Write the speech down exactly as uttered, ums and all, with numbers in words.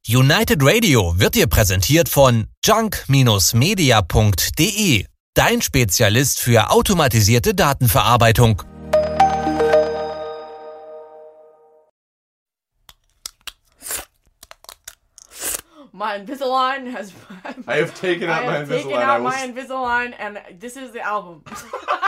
United Radio wird dir präsentiert von junk Media punkt de, dein Spezialist für automatisierte Datenverarbeitung. My Invisalign has... I have taken out I my have taken Invisalign. out I will my Invisalign, and this is the album.